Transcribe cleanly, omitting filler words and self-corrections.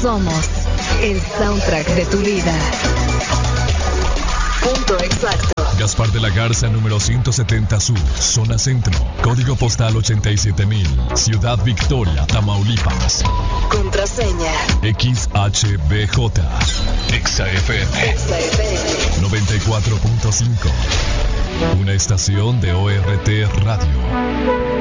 Somos el soundtrack de tu vida. Punto exacto. Gaspar de la Garza, número 170 Sur, zona centro, código postal 87,000, Ciudad Victoria, Tamaulipas. Contraseña XHBJ, XFM 94.5, una estación de ORT Radio.